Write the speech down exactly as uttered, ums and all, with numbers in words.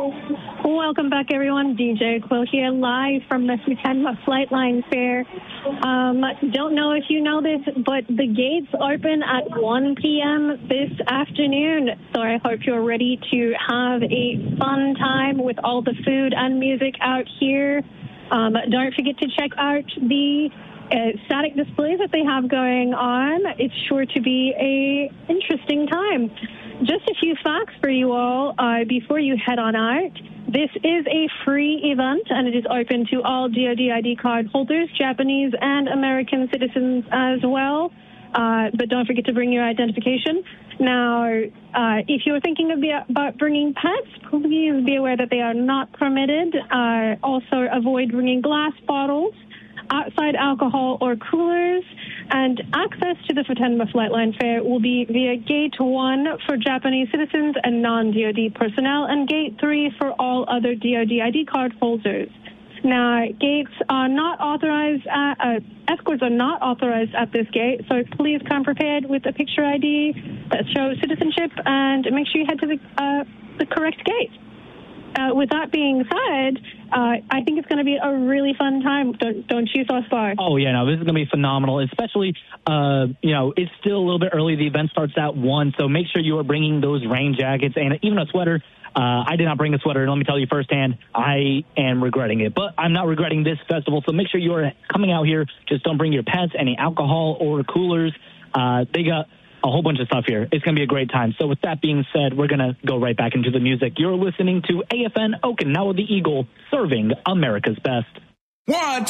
Welcome back, everyone. D J Quill here, live from the Futenma Flightline Fair. Um, don't know if you know this, but the gates open at one p.m. this afternoon. So I hope you're ready to have a fun time with all the food and music out here. Um, don't forget to check out the uh, static displays that they have going on. It's sure to be a interesting time. Just a few facts for you all uh, before you head on out. This is a free event, and it is open to all D O D I D card holders, Japanese and American citizens as well. Uh, but don't forget to bring your identification. Now, uh, if you're thinking of the, about bringing pets, please be aware that they are not permitted. Uh, also, avoid bringing glass bottles, outside alcohol or coolers, and access to the Futenma Flightline Fair will be via Gate one for Japanese citizens and non-D O D personnel, and Gate three for all other D O D I D card holders. Now, gates are not authorized, at, uh, escorts are not authorized at this gate, so please come prepared with a picture I D that shows citizenship, and make sure you head to the, uh, the correct gate. Uh, with that being said, uh, I think it's going to be a really fun time. Don't, don't you so far? Oh, yeah, no, this is going to be phenomenal, especially, uh, you know, it's still a little bit early. The event starts at one, so make sure you are bringing those rain jackets and even a sweater. Uh, I did not bring a sweater, and let me tell you firsthand, I am regretting it. But I'm not regretting this festival, so make sure you are coming out here. Just don't bring your pets, any alcohol or coolers. Uh, they got a whole bunch of stuff here. It's going to be a great time. So with that being said, we're going to go right back into the music. You're listening to A F N Okinawa the Eagle, serving America's best. One,